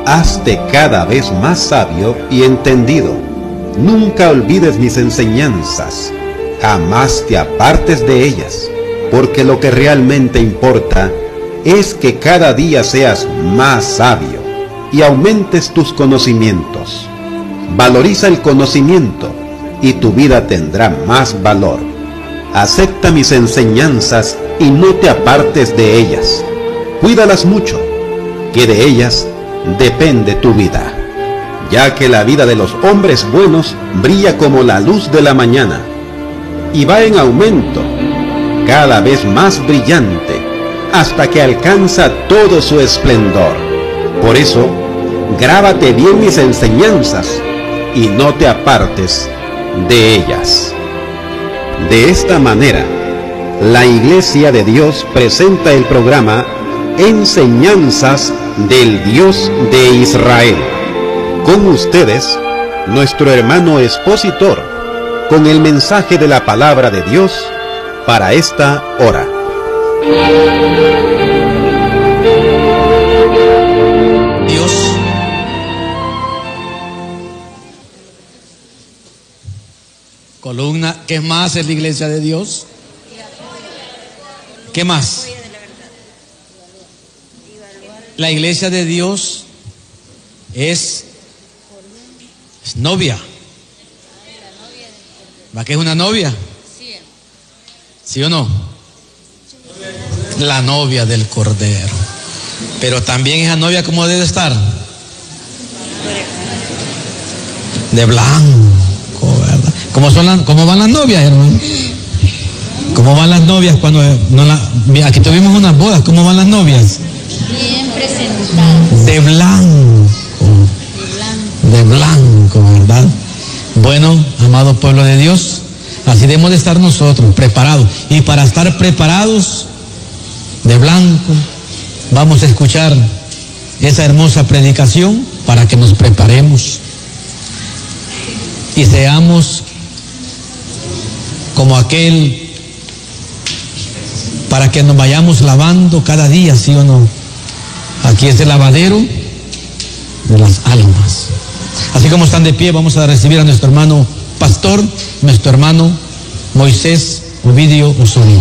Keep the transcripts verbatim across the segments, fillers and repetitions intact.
hazte cada vez más sabio y entendido. Nunca olvides mis enseñanzas, jamás te apartes de ellas, porque lo que realmente importa es que cada día seas más sabio y aumentes tus conocimientos. Valoriza el conocimiento y tu vida tendrá más valor. Acepta mis enseñanzas y no te apartes de ellas. Cuídalas mucho, que de ellas depende tu vida, ya que la vida de los hombres buenos brilla como la luz de la mañana y va en aumento, cada vez más brillante, hasta que alcanza todo su esplendor. Por eso, grábate bien mis enseñanzas y no te apartes de ellas. De esta manera, la Iglesia de Dios presenta el programa Enseñanzas del Dios de Israel. Con ustedes, nuestro hermano expositor, con el mensaje de la palabra de Dios para esta hora. Dios. Columna, ¿qué más es la Iglesia de Dios? ¿Qué más? La Iglesia de Dios es, es novia. ¿Va que es una novia? ¿Sí o no? La novia del Cordero. Pero también esa novia, ¿cómo debe estar? De blanco, ¿verdad? ¿Cómo son las, cómo van las novias, hermano? ¿Cómo van las novias cuando no la, aquí tuvimos unas bodas? ¿Cómo van las novias? Bien presentadas. De blanco. De blanco. De blanco, ¿verdad? Bueno, amado pueblo de Dios, así debemos de estar nosotros, preparados. Y para estar preparados, de blanco, vamos a escuchar esa hermosa predicación para que nos preparemos y seamos como aquel, para que nos vayamos lavando cada día, ¿sí o no? Aquí es el lavadero de las almas. Así como están de pie, vamos a recibir a nuestro hermano pastor, nuestro hermano Moisés Ovidio Osorio.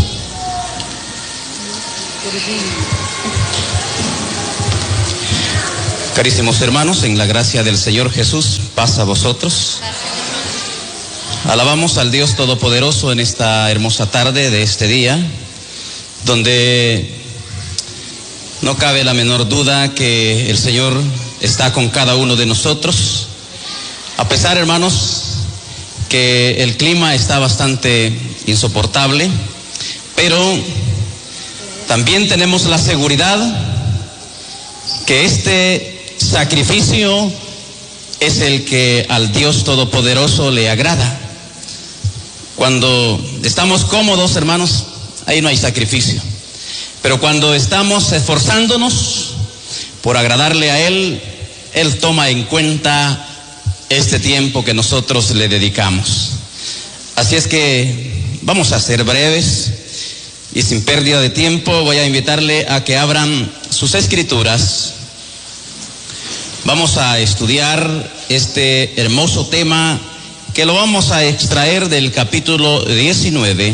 Carísimos hermanos, en la gracia del Señor Jesús, paz a vosotros. Alabamos al Dios Todopoderoso en esta hermosa tarde de este día, donde no cabe la menor duda que el Señor está con cada uno de nosotros. A pesar, hermanos, que el clima está bastante insoportable, pero también tenemos la seguridad que este sacrificio es el que al Dios Todopoderoso le agrada. Cuando estamos cómodos, hermanos, ahí no hay sacrificio. Pero cuando estamos esforzándonos por agradarle a Él, Él toma en cuenta este tiempo que nosotros le dedicamos. Así es que vamos a ser breves y sin pérdida de tiempo voy a invitarle a que abran sus escrituras. Vamos a estudiar este hermoso tema que lo vamos a extraer del capítulo diecinueve.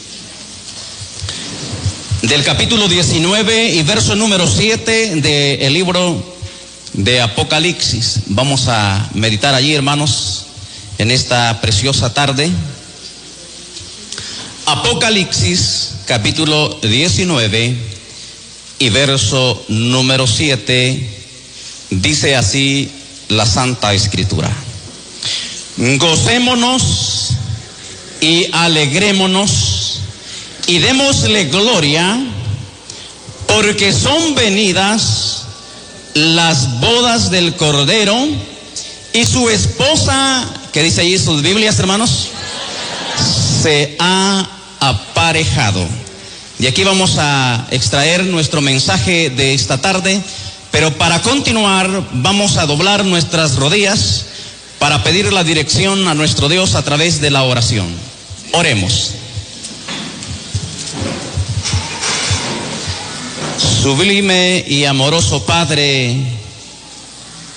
Del capítulo diecinueve y verso número siete del libro de Apocalipsis. Vamos a meditar allí, hermanos, en esta preciosa tarde. Apocalipsis, capítulo diecinueve y verso número siete. Dice así la Santa Escritura: gocémonos y alegrémonos y démosle gloria, porque son venidas las bodas del Cordero y su esposa, ¿qué dice allí sus Biblias, hermanos? Se ha aparejado. Y aquí vamos a extraer nuestro mensaje de esta tarde. Pero para continuar vamos a doblar nuestras rodillas para pedir la dirección a nuestro Dios a través de la oración. Oremos. Sublime y amoroso Padre,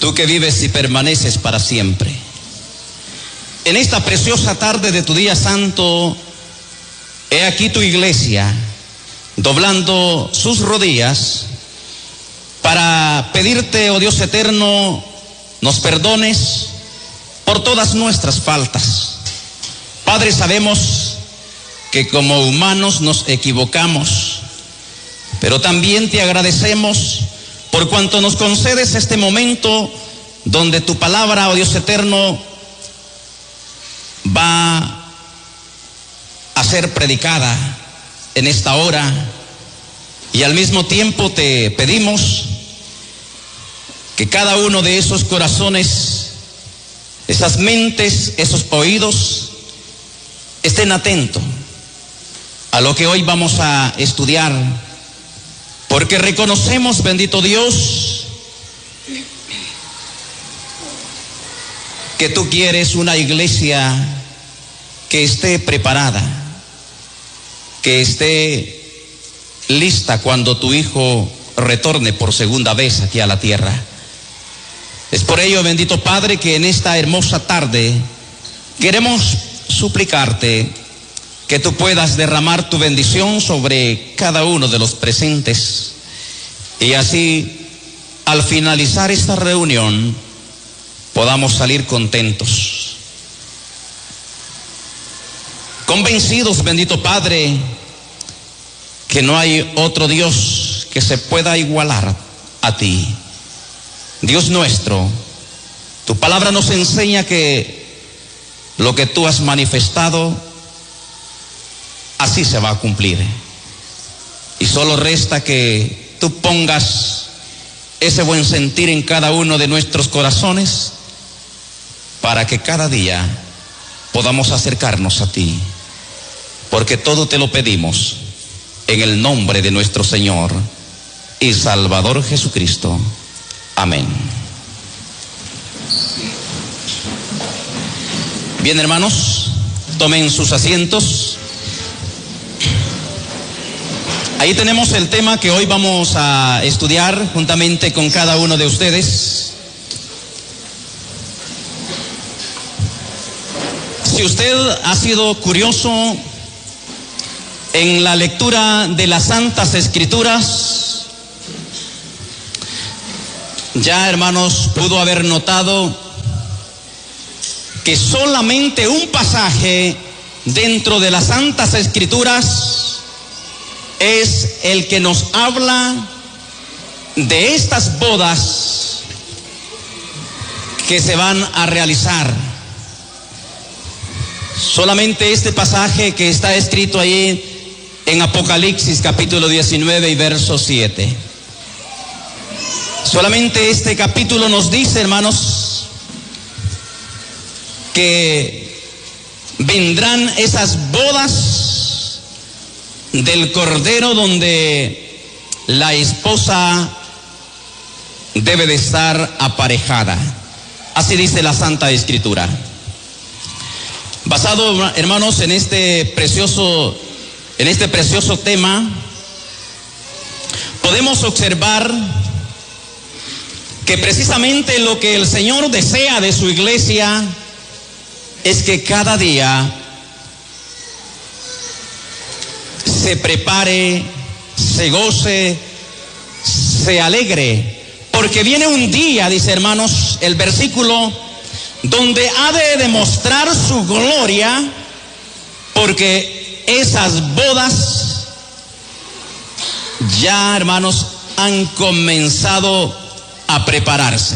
tú que vives y permaneces para siempre. En esta preciosa tarde de tu día santo, he aquí tu iglesia, doblando sus rodillas, para pedirte, oh Dios eterno, nos perdones por todas nuestras faltas. Padre, sabemos que como humanos nos equivocamos, pero también te agradecemos por cuanto nos concedes este momento donde tu palabra, oh Dios eterno, va a ser predicada en esta hora, y al mismo tiempo te pedimos que cada uno de esos corazones, esas mentes, esos oídos, estén atentos a lo que hoy vamos a estudiar, porque reconocemos, bendito Dios, que tú quieres una iglesia que esté preparada, que esté lista cuando tu Hijo retorne por segunda vez aquí a la tierra. Es por ello, bendito Padre, que en esta hermosa tarde queremos suplicarte que tú puedas derramar tu bendición sobre cada uno de los presentes, y así, al finalizar esta reunión, podamos salir contentos, convencidos, bendito Padre, que no hay otro Dios que se pueda igualar a ti. Dios nuestro, tu palabra nos enseña que lo que tú has manifestado, así se va a cumplir. Y solo resta que tú pongas ese buen sentir en cada uno de nuestros corazones, para que cada día podamos acercarnos a ti, porque todo te lo pedimos en el nombre de nuestro Señor y Salvador Jesucristo. Amén. Bien, hermanos, tomen sus asientos. Ahí tenemos el tema que hoy vamos a estudiar juntamente con cada uno de ustedes. Si usted ha sido curioso en la lectura de las Santas Escrituras, ya, hermanos, pudo haber notado que solamente un pasaje dentro de las Santas Escrituras es el que nos habla de estas bodas que se van a realizar. Solamente este pasaje que está escrito ahí en Apocalipsis capítulo diecinueve y verso siete. Solamente este capítulo nos dice, hermanos, que vendrán esas bodas del Cordero donde la esposa debe de estar aparejada. Así dice la Santa Escritura. Basado, hermanos, en este precioso, en este precioso tema, podemos observar que precisamente lo que el Señor desea de su iglesia es que cada día se prepare, se goce, se alegre, porque viene un día, dice, hermanos, el versículo, donde ha de demostrar su gloria, porque esas bodas ya, hermanos, han comenzado a prepararse.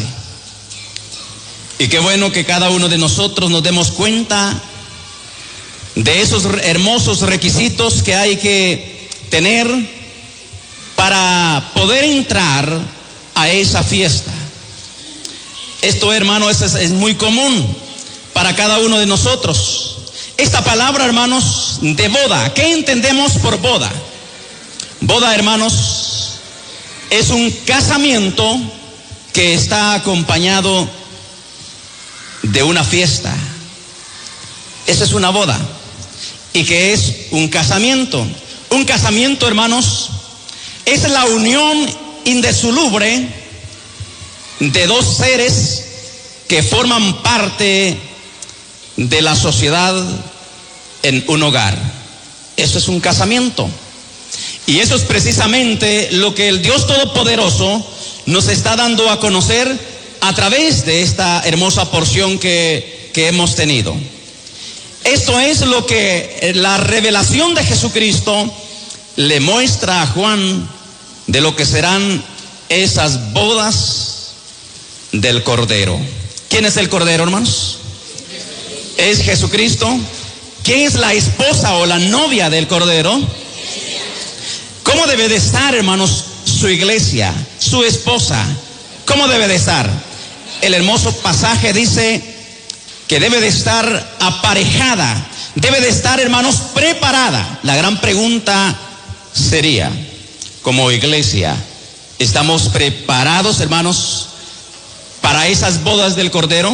Y qué bueno que cada uno de nosotros nos demos cuenta de esos hermosos requisitos que hay que tener para poder entrar a esa fiesta. Esto, hermano, es, es muy común para cada uno de nosotros. Esta palabra, hermanos, de boda, ¿qué entendemos por boda? Boda, hermanos, es un casamiento que está acompañado de una fiesta. Esa es una boda. ¿Y qué es un casamiento? Un casamiento, hermanos, es la unión indisoluble de dos seres que forman parte de la sociedad en un hogar. Eso es un casamiento. Y eso es precisamente lo que el Dios Todopoderoso nos está dando a conocer a través de esta hermosa porción que, que hemos tenido. Esto es lo que la revelación de Jesucristo le muestra a Juan de lo que serán esas bodas del Cordero. ¿Quién es el Cordero, hermanos? Es Jesucristo. ¿Quién es la esposa o la novia del Cordero? ¿Cómo debe de estar, hermanos, su iglesia, su esposa? ¿Cómo debe de estar? El hermoso pasaje dice que debe de estar aparejada, debe de estar, hermanos, preparada. La gran pregunta sería, como iglesia, ¿estamos preparados, hermanos, para esas bodas del Cordero?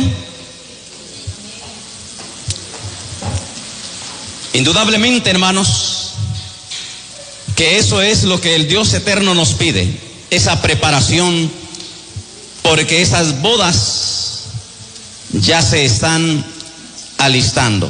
Indudablemente, hermanos, que eso es lo que el Dios eterno nos pide, esa preparación, porque esas bodas ya se están alistando.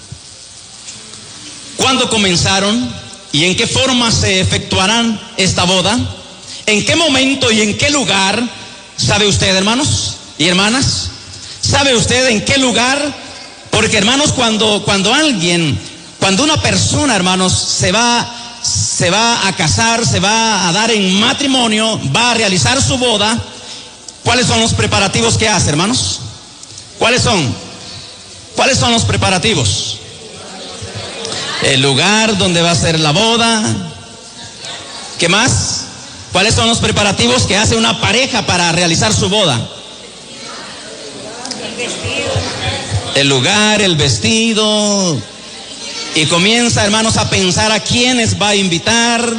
¿Cuándo comenzaron y en qué forma se efectuarán esta boda? ¿En qué momento y en qué lugar? ¿Sabe usted, hermanos y hermanas? ¿Sabe usted en qué lugar? Porque, hermanos, cuando, cuando alguien, cuando una persona, hermanos, se va se va a casar, se va a dar en matrimonio, va a realizar su boda, ¿cuáles son los preparativos que hace, hermanos? ¿Cuáles son? ¿Cuáles son los preparativos? El lugar donde va a ser la boda. ¿Qué más? ¿Cuáles son los preparativos que hace una pareja para realizar su boda? El lugar, el vestido. Y comienza, hermanos, a pensar a quiénes va a invitar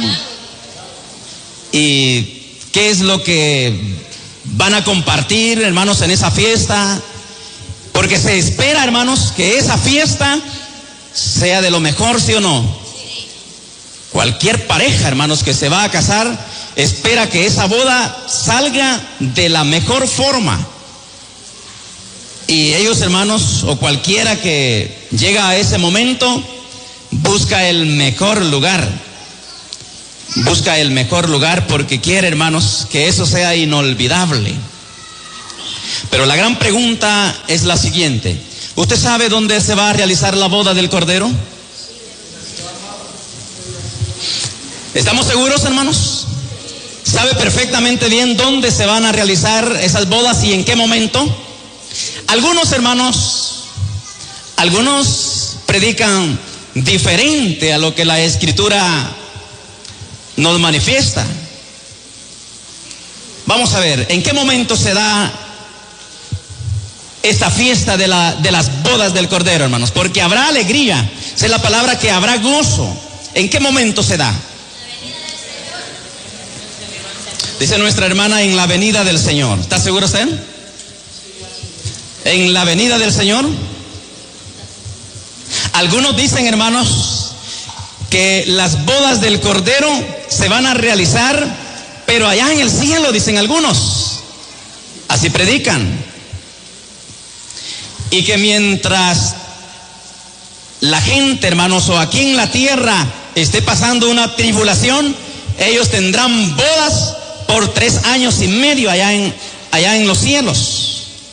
y qué es lo que van a compartir, hermanos, en esa fiesta. Porque se espera, hermanos, que esa fiesta sea de lo mejor, ¿sí o no? Cualquier pareja, hermanos, que se va a casar, espera que esa boda salga de la mejor forma. Y ellos, hermanos, o cualquiera que llega a ese momento, busca el mejor lugar. Busca el mejor lugar porque quiere, hermanos, que eso sea inolvidable. Pero la gran pregunta es la siguiente. ¿Usted sabe dónde se va a realizar la boda del Cordero? ¿Estamos seguros, hermanos? ¿Sabe perfectamente bien dónde se van a realizar esas bodas y en qué momento? Algunos, hermanos, algunos predican diferente a lo que la Escritura nos manifiesta. Vamos a ver, ¿en qué momento se da esta fiesta de, la, de las bodas del Cordero, hermanos? Porque habrá alegría, esa es la palabra, que habrá gozo. ¿En qué momento se da? Dice nuestra hermana, en la venida del Señor. ¿Está seguro usted? En la venida del Señor. Algunos dicen, hermanos, que las bodas del Cordero se van a realizar, pero allá en el cielo, dicen algunos. Así predican. Y que mientras la gente, hermanos, o aquí en la tierra esté pasando una tribulación, ellos tendrán bodas por tres años y medio allá en, allá en los cielos.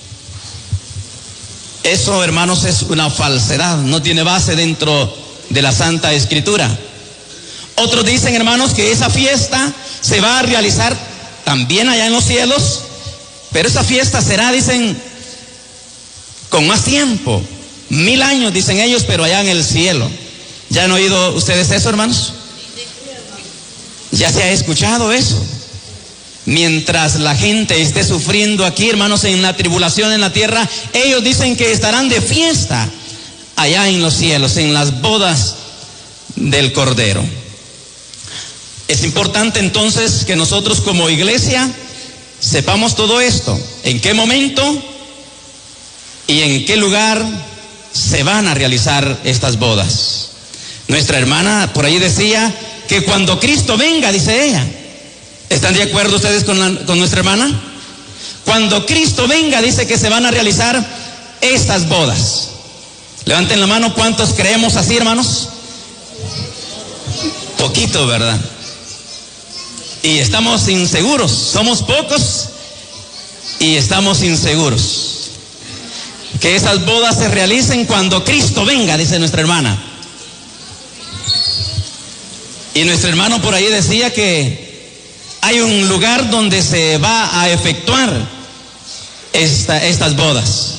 Eso, hermanos, es una falsedad, no tiene base dentro de la Santa Escritura. Otros dicen, hermanos, que esa fiesta se va a realizar también allá en los cielos, pero esa fiesta será, dicen, con más tiempo, mil años, dicen ellos, pero allá en el cielo. ¿Ya han oído ustedes eso, hermanos? ¿Ya se ha escuchado eso? Mientras la gente esté sufriendo aquí, hermanos, en la tribulación en la tierra, ellos dicen que estarán de fiesta allá en los cielos, en las bodas del Cordero. Es importante entonces que nosotros como iglesia sepamos todo esto, en qué momento y en qué lugar se van a realizar estas bodas. Nuestra hermana por ahí decía que cuando Cristo venga, dice ella. ¿Están de acuerdo ustedes con, la, con nuestra hermana? cuando Cristo venga, dice que se van a realizar estas bodas. Levanten la mano, ¿cuántos creemos así, hermanos? Poquito, ¿verdad? Y estamos inseguros, somos pocos y estamos inseguros. Que esas bodas se realicen cuando Cristo venga, dice nuestra hermana. Y nuestro hermano por ahí decía que hay un lugar donde se va a efectuar esta, estas bodas.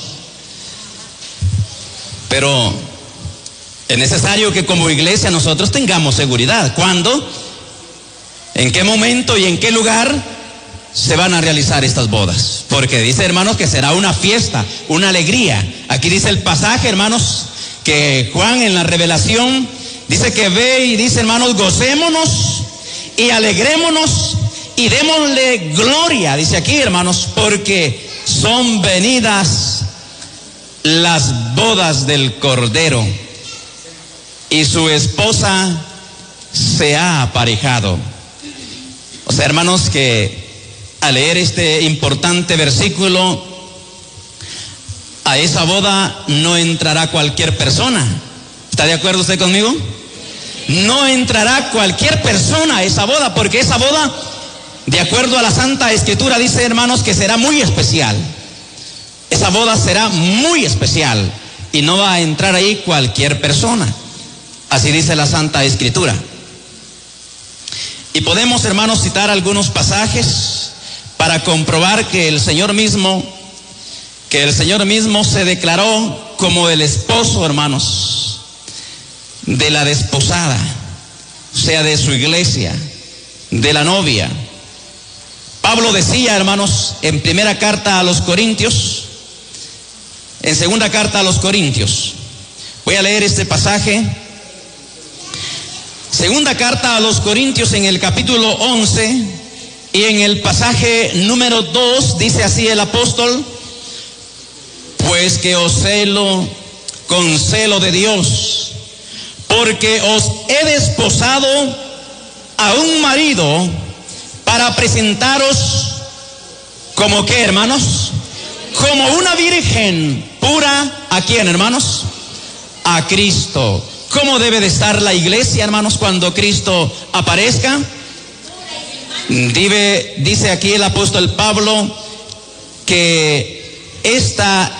Pero es necesario que como iglesia nosotros tengamos seguridad. ¿Cuándo? ¿En qué momento y en qué lugar se van a realizar estas bodas? Porque dice, hermanos, que será una fiesta, una alegría. Aquí dice el pasaje, hermanos, que Juan en la revelación dice que ve y dice, hermanos, gocémonos y alegrémonos y démosle gloria, dice aquí, hermanos, porque son venidas las bodas del Cordero y su esposa se ha aparejado. O sea, hermanos, que al leer este importante versículo, a esa boda no entrará cualquier persona. ¿Está de acuerdo usted conmigo? No entrará cualquier persona a esa boda, porque esa boda, de acuerdo a la Santa Escritura, dice, hermanos, que será muy especial. Esa boda será muy especial y no va a entrar ahí cualquier persona. Así dice la Santa Escritura. Y podemos, hermanos, citar algunos pasajes para comprobar que el Señor mismo, que el Señor mismo se declaró como el esposo, hermanos, de la desposada, o sea, de su iglesia, de la novia. Pablo decía, hermanos, en primera carta a los Corintios, en segunda carta a los Corintios, voy a leer este pasaje. Segunda carta a los Corintios, en el capítulo once y en el pasaje número dos, dice así el apóstol: pues que os celo con celo de Dios, porque os he desposado a un marido para presentaros como qué, hermanos, como una virgen pura. ¿A quién, hermanos? A Cristo. ¿Cómo debe de estar la iglesia, hermanos, cuando Cristo aparezca? Dice, dice aquí el apóstol Pablo que esta